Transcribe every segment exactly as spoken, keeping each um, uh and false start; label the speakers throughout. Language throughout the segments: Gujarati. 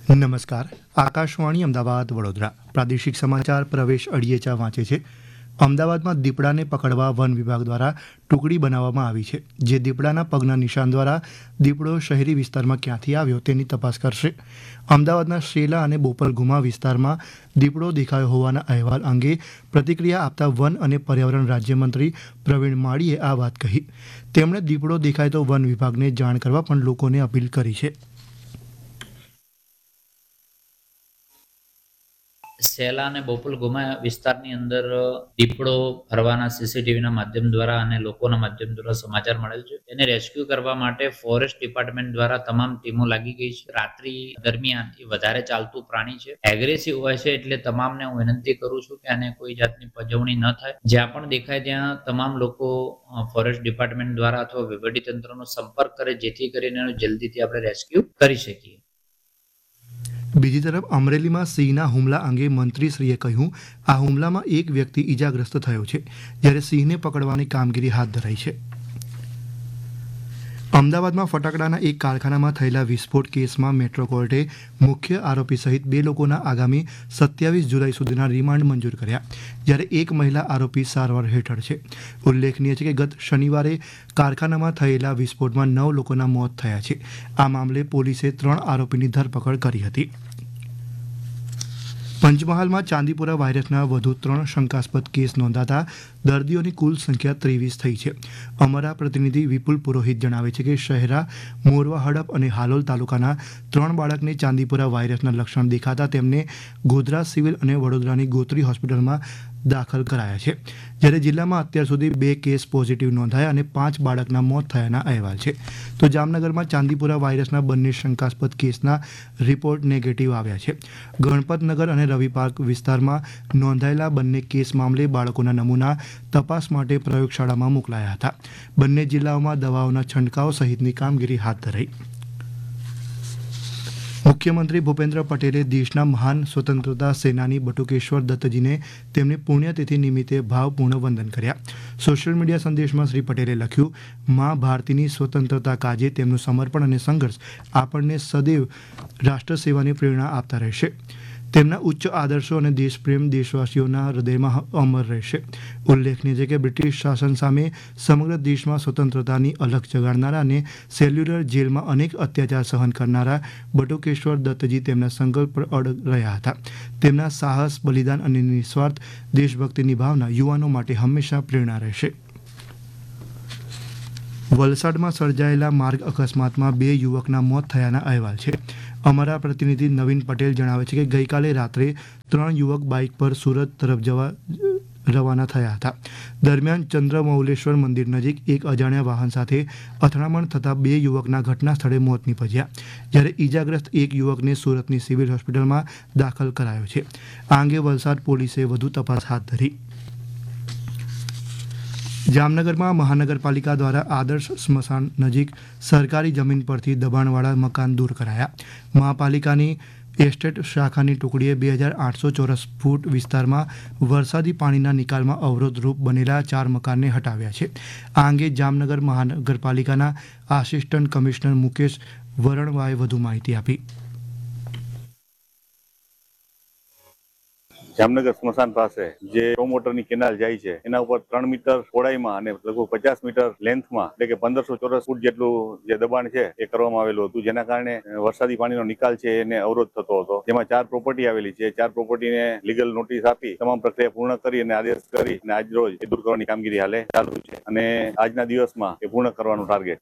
Speaker 1: નમસ્કાર. આકાશવાણી અમદાવાદ વડોદરા પ્રાદેશિક સમાચાર પ્રવેશ અડિયેચા વાંચે છે. અમદાવાદમાં દીપડાને પકડવા વન વિભાગ દ્વારા ટુકડી બનાવવામાં આવી છે, જે દીપડાના પગના નિશાન દ્વારા દીપડો શહેરી વિસ્તારમાં ક્યાંથી આવ્યો તેની તપાસ કરશે. અમદાવાદના શેલા અને બોપલ ગુમા વિસ્તારમાં દીપડો દેખાયો હોવાના અહેવાલ અંગે પ્રતિક્રિયા આપતા વન અને પર્યાવરણ રાજ્યમંત્રી પ્રવીણ માળીએ આ વાત કહી. તેમણે દીપડો દેખાય તો વન વિભાગને જાણ કરવા પણ લોકોને અપીલ કરી છે.
Speaker 2: શેલા અને બોપલ ગુમા વિસ્તારની અંદર દીપડો ફરવાના સીસીટીવીના માધ્યમ દ્વારા અને લોકોના માધ્યમ દ્વારા સમાચાર મળેલ છે. એને રેસ્ક્યુ કરવા માટે ફોરેસ્ટ ડિપાર્ટમેન્ટ દ્વારા તમામ ટીમો લાગી ગઈ છે. રાત્રિ દરમિયાન એ વધારે ચાલતું પ્રાણી છે, એગ્રેસિવ હોય છે, એટલે તમામને હું વિનંતી કરું છું કે આને કોઈ જાતની પજવણી ન થાય. જ્યાં પણ દેખાય ત્યાં તમામ લોકો ફોરેસ્ટ ડિપાર્ટમેન્ટ દ્વારા અથવા વહીવટીતંત્રનો સંપર્ક કરે, જેથી કરીને એનું જલ્દીથી આપણે રેસ્ક્યુ કરી શકીએ.
Speaker 1: બીજી તરફ અમરેલીમાં સિંહના હુમલા અંગે મંત્રીશ્રીએ કહ્યું, આ હુમલામાં એક વ્યક્તિ ઈજાગ્રસ્ત થયો છે, જ્યારે સિંહને પકડવાની કામગીરી હાથ ધરાઈ છે. અમદાવાદમાં ફટાકડાના એક કારખાનામાં થયેલા વિસ્ફોટ કેસમાં મેટ્રો કોર્ટે મુખ્ય આરોપી સહિત બે લોકોના આગામી સત્યાવીસ જુલાઈ સુધીના રિમાન્ડ મંજૂર કર્યા, જ્યારે એક મહિલા આરોપી સારવાર હેઠળ છે. ઉલ્લેખનીય છે કે ગત શનિવારે કારખાનામાં થયેલા વિસ્ફોટમાં નવ લોકોના મોત થયા છે. આ મામલે પોલીસે ત્રણ આરોપીની ધરપકડ કરી હતી. પંચમહાલમાં ચાંદીપુરા વાયરસના વધુ ત્રણ શંકાસ્પદ કેસ નોંધાતા દર્દીઓની કુલ સંખ્યા ત્રેવીસ થઈ છે. અમારા પ્રતિનિધિ વિપુલ પુરોહિત જણાવે છે કે શહેરા, મોરવા હડપ અને હાલોલ તાલુકાના ત્રણ બાળકને ચાંદીપુરા વાયરસના લક્ષણ દેખાતા તેમને ગોધરા સિવિલ અને વડોદરાની ગોત્રી હોસ્પિટલમાં દાખલ કરાયા છે, જ્યારે જિલ્લામાં અત્યાર સુધી બે કેસ પોઝિટિવ નોંધાયા અને પાંચ બાળકના મોત થયાના અહેવાલ છે. તો જામનગરમાં ચાંદીપુરા વાયરસના બંને શંકાસ્પદ કેસના રિપોર્ટ નેગેટિવ આવ્યા છે. ગણપતનગર અને રવિ પાર્ક વિસ્તારમાં નોંધાયેલા બંને કેસ મામલે બાળકોના નમૂના તપાસ માટે પ્રયોગશાળામાં મોકલાયા હતા. બંને જિલ્લાઓમાં દવાઓના છંટકાવ સહિતની કામગીરી હાથ ધરાઈ. મુખ્યમંત્રી ભૂપેન્દ્ર પટેલે દેશના મહાન સ્વતંત્રતા સેનાની બટુકેશ્વર દત્તજીને તેમની પુણ્યતિથિ નિમિત્તે ભાવપૂર્ણ વંદન કર્યા. સોશિયલ મીડિયા સંદેશમાં શ્રી પટેલે લખ્યું, મા ભારતીની સ્વતંત્રતા કાજે તેમનું સમર્પણ અને સંઘર્ષ આપણને સદૈવ રાષ્ટ્ર સેવાની પ્રેરણા આપતા રહેશે. તેમના ઉચ્ચ આદર્શો અને દેશપ્રેમ દેશવાસીઓના હૃદયમાં અમર રહેશે. ઉલ્લેખનીય છે કે બ્રિટિશ શાસન સામે સમગ્ર દેશમાં સ્વતંત્રતાની અલખ જગાડનારા અને સેલ્યુલર જેલમાં અનેક અત્યાચાર સહન કરનારા બટુકેશ્વર દત્તજી તેમના સંકલ્પ પર અડગ રહ્યા હતા. તેમના સાહસ, બલિદાન અને નિસ્વાર્થ દેશભક્તિની ભાવના યુવાનો માટે હંમેશા પ્રેરણા રહેશે. વલસાડમાં સર્જાયેલા માર્ગ અકસ્માતમાં બે યુવકના મોત થયાના અહેવાલ છે. અમારા પ્રતિનિધિ નવીન પટેલ જણાવે છે કે ગઈકાલે રાત્રે ત્રણ યુવક બાઇક પર સુરત તરફ જવા રવાના થયા હતા. દરમિયાન ચંદ્રમૌલેશ્વર મંદિર નજીક એક અજાણ્યા વાહન સાથે અથડામણ થતાં બે યુવકના ઘટના સ્થળે મોત નીપજ્યા, જ્યારે ઈજાગ્રસ્ત એક યુવકને સુરતની સિવિલ હોસ્પિટલમાં દાખલ કરાયો છે. આ અંગે વલસાડ પોલીસે વધુ તપાસ હાથ ધરી. જામનગરમાં મહાનગરપાલિકા દ્વારા આદર્શ સ્મશાન નજીક સરકારી જમીન પરથી દબાણવાળા મકાન દૂર કરાયા. મહાપાલિકાની એસ્ટેટ શાખાની ટુકડીએ બે હજાર આઠસો ચોરસ ફૂટ વિસ્તારમાં વરસાદી પાણીના નિકાલમાં અવરોધરૂપ બનેલા ચાર મકાનને હટાવ્યા છે. આ અંગે જામનગર મહાનગરપાલિકાના આસિસ્ટન્ટ કમિશનર મુકેશ વરણવાએ વધુ માહિતી આપી.
Speaker 3: જામનગર સ્મશાન પાસે જે પ્રોમોટરની કેનાલ જાય છે એના ઉપર ત્રણ મીટર પહોળાઈમાં અને લગભગ પચાસ મીટર લેન્થમાં એટલે કે પંદરસો ચોરસ ફૂટ જેટલું જે દબાણ છે એ કરવામાં આવેલું હતું, જેના કારણે વરસાદી પાણીનો નિકાલ છે એને અવરોધ થતો હતો. જેમાં ચાર પ્રોપર્ટી આવેલી છે. ચાર પ્રોપર્ટીને લીગલ નોટિસ આપી તમામ પ્રક્રિયા પૂર્ણ કરી અને આદેશ કરી અને આજ રોજ એ દૂર કરવાની કામગીરી હાલે ચાલુ છે અને આજના દિવસમાં એ પૂર્ણ કરવાનું ટાર્ગેટ.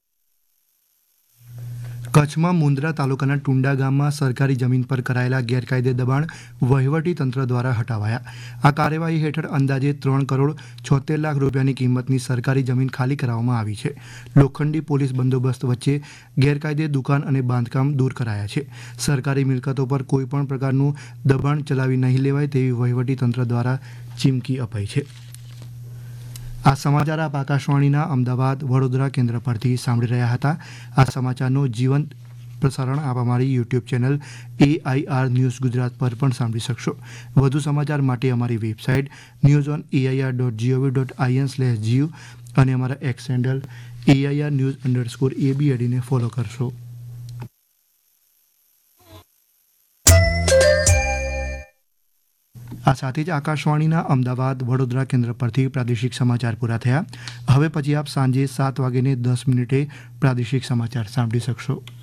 Speaker 1: કચ્છમાં મુન્દ્રા તાલુકાના ટુંડા ગામમાં સરકારી જમીન પર કરાયેલા ગેરકાયદે દબાણ વહીવટી તંત્ર દ્વારા હટાવાયા. આ કાર્યવાહી હેઠળ અંદાજે ત્રણ કરોડ છોતેર લાખ રૂપિયાની કિંમતની સરકારી જમીન ખાલી કરાવવામાં આવી છે. લોખંડી પોલીસ બંદોબસ્ત વચ્ચે ગેરકાયદે દુકાન અને બાંધકામ દૂર કરાયા છે. સરકારી મિલકતો પર કોઈપણ પ્રકારનું દબાણ ચલાવી નહીં લેવાય તેવી વહીવટી તંત્ર દ્વારા ચીમકી અપાઈ છે. આ સમાચાર આપ આકાશવાણીના અમદાવાદ વડોદરા કેન્દ્ર પરથી સાંભળી રહ્યા હતા. આ સમાચારનું જીવંત પ્રસારણ આપ અમારી YouTube channel A I R news Gujarat પર પણ સાંભળી શકશો. વધુ સમાચાર માટે અમારી website news on AIR dot GOV dot IN slash GU અને અમારા x handle AIR news underscore એબીએડીને follow કરશો. આ સાથે જ આકાશવાણીના અમદાવાદ વડોદરા કેન્દ્ર પરથી પ્રાદેશિક સમાચાર પૂરા થયા. હવે પછી આપ સાંજે સાત વાગ્યે દસ મિનિટે પ્રાદેશિક સમાચાર સાંભળી શકશો.